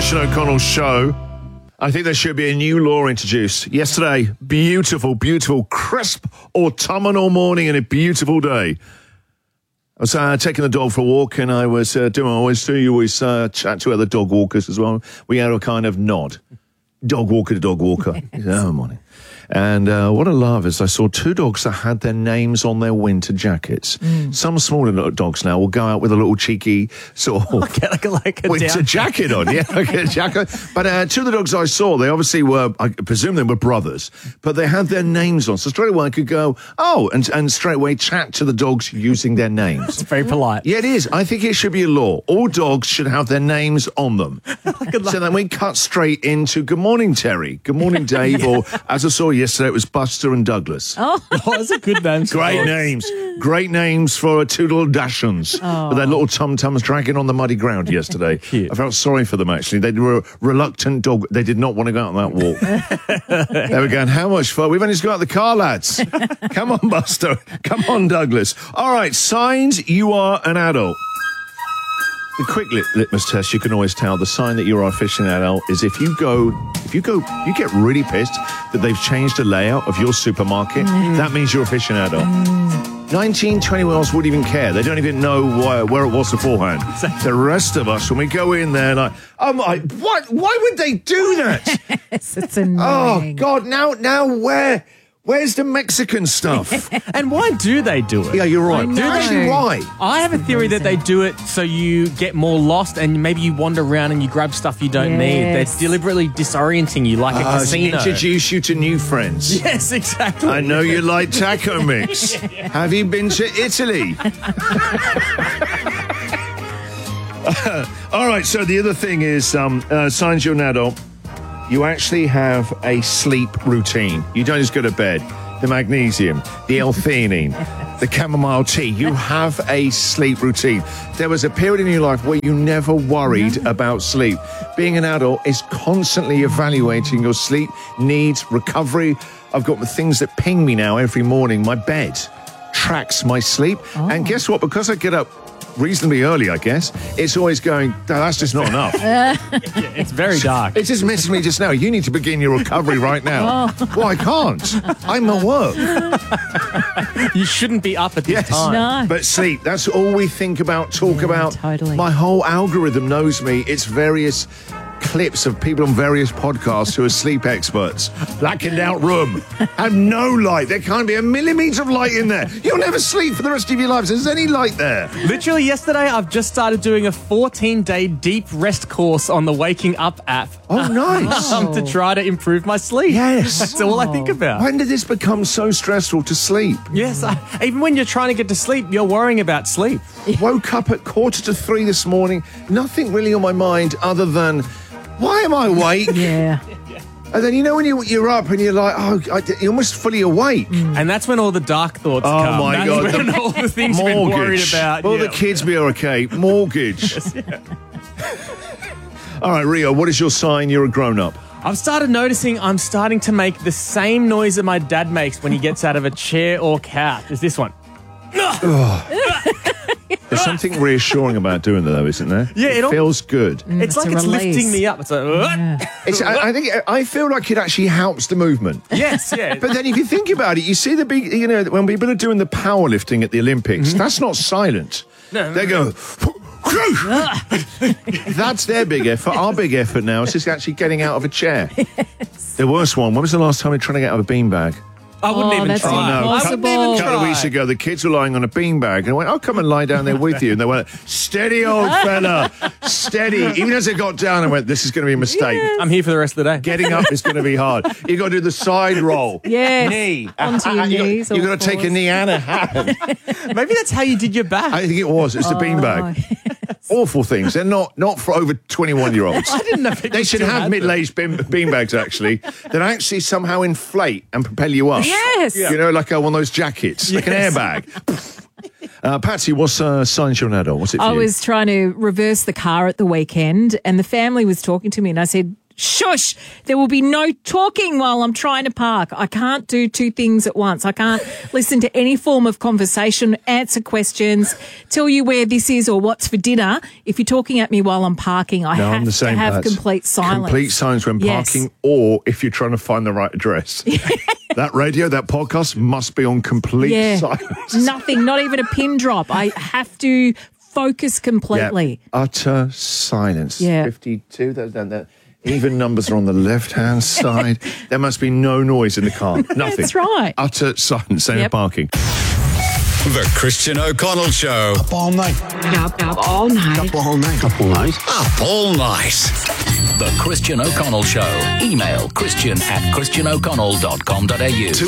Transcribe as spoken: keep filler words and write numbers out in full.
Trish and O'Connell show. I think there should be a new law introduced. Yesterday, beautiful, beautiful, crisp autumnal morning and a beautiful day. I was uh, taking the dog for a walk and I was uh, doing what I always do. You always uh, chat to other dog walkers as well. We had a kind of nod. Dog walker to dog walker. Oh, morning. And uh, what I love is I saw two dogs that had their names on their winter jackets. Mm. Some smaller dogs now will go out with a little cheeky sort of okay, like a, like a winter down. jacket on. Yeah, like a jacket. But uh, two of the dogs I saw, they obviously were, I presume they were brothers, but they had their names on. So straight away I could go, oh, and, and straight away chat to the dogs using their names. It's very polite. Yeah, it is. I think it should be a law. All dogs should have their names on them. So then we cut straight into good morning, Terry. Good morning, Dave. Yeah. Or as I saw yesterday, it was Buster and Douglas. Oh, oh that's a good name. Great names. Great names for two little Dachshunds oh. with their little tum-tums dragging on the muddy ground yesterday. I felt sorry for them, actually. They were a reluctant dog. They did not want to go out on that walk. They were going, how much fun? We've only just got out the car, lads. Come on, Buster. Come on, Douglas. All right, signs you are an adult. The quick lit- litmus test, you can always tell the sign that you're officially an adult is if you go, if you go, you get really pissed that they've changed the layout of your supermarket, mm. that means you're officially an adult. Mm. nineteen, twenty-year-olds wouldn't even care. They don't even know why, where it was beforehand. The rest of us, when we go in there, like, oh my, what? Why would they do that? Yes, it's annoying. Oh, God, now, now where? Where's the Mexican stuff? And why do they do it? Yeah, you're right. Do Actually, why? I have a theory that they do it so you get more lost and maybe you wander around and you grab stuff you don't yes. need. They're deliberately disorienting you like a uh, casino. Introduce you to new friends. Yes, exactly. I know you like taco mix. yeah. Have you been to Italy? uh, all right, so the other thing is um, uh, signs you're an adult. You actually have a sleep routine. You don't just go to bed. The magnesium, the L-theanine, the chamomile tea. You have a sleep routine. There was a period in your life where you never worried no. about sleep. Being an adult is constantly evaluating your sleep needs, recovery. I've got the things that ping me now every morning. My bed tracks my sleep. Oh. And guess what? Because I get up reasonably early, I guess, it's always going, no, that's just not enough. yeah, it's very dark. It just messaged me just now. You need to begin your recovery right now. Oh. Well, I can't. I'm at work. You shouldn't be up at this yes. time. No. But sleep, that's all we think about, talk yeah, about. Totally. My whole algorithm knows me. It's various clips of people on various podcasts who are sleep experts. Blackened out room. Have no light. There can't be a millimetre of light in there. You'll never sleep for the rest of your lives. There's any light there. Literally yesterday, I've just started doing a fourteen-day deep rest course on the Waking Up app. Oh, nice. um, to try to improve my sleep. Yes. That's all I think about. When did this become so stressful to sleep? Yes. I, even when you're trying to get to sleep, you're worrying about sleep. Woke up at quarter to three this morning. Nothing really on my mind other than, why am I awake? Yeah. And then, you know, when you, you're up and you're like, oh, I, you're almost fully awake. Mm. And that's when all the dark thoughts oh come. Oh, my that's God. When the all the things you've been worried about. Will yeah. the kids be okay? Mortgage. yes, yeah. All right, Rio, what is your sign you're a grown-up? I've started noticing I'm starting to make the same noise that my dad makes when he gets out of a chair or couch. It's this one. There's something reassuring about doing that, though, isn't there? Yeah, it, it feels good. Mm, it's, it's like it's release. lifting me up. It's like, yeah. it's, I, I think I feel like it actually helps the movement. Yes, yeah. But then if you think about it, you see the big, you know, when people are doing the powerlifting at the Olympics, mm-hmm. that's not silent. No, they go. That's their big effort. Our big effort now is just actually getting out of a chair. Yes. The worst one. When was the last time we were trying to get out of a beanbag? I wouldn't oh, even that's try. Oh, no. I wouldn't even A try. couple of weeks ago, the kids were lying on a beanbag, and I went, "I'll come and lie down there with you." And they went, "Steady, old fella, steady." Even as they got down, I went, "This is going to be a mistake." Yes. I'm here for the rest of the day. Getting up is going to be hard. You got to do the side roll. Yes. Knee onto your you knees. Got, you got to take a knee and a hand. Maybe that's how you did your back. I think it was. It's the oh, beanbag. Yes. Awful things. They're not not for over twenty-one-year-olds. I didn't know they should have middle-aged bean, beanbags actually that actually somehow inflate and propel you up. Yes. You know, like uh, one of those jackets, yes. like an airbag. uh, Patsy, what's uh, signs you're an adult? What's it for I you? was trying to reverse the car at the weekend, and the family was talking to me, and I said, Shush. There will be no talking while I'm trying to park. I can't do two things at once. I can't listen to any form of conversation, answer questions, tell you where this is or what's for dinner. If you're talking at me while I'm parking, I No, have I'm the same, to have Baz. complete silence. Complete silence when Yes. parking, or if you're trying to find the right address. That radio, that podcast must be on complete Yeah. silence. Nothing, not even a pin drop. I have to focus completely. Yeah. Utter silence. Yeah. fifty-two. That, that, that. Even numbers are on the left-hand side. There must be no noise in the car. Nothing. That's right. Utter silence. Same Yep. parking. The Christian O'Connell Show. Up all night. Up, up all night. Up all night. Up all night. Up all night. The Christian O'Connell Show. Email christian at christian o'connell dot com dot a u.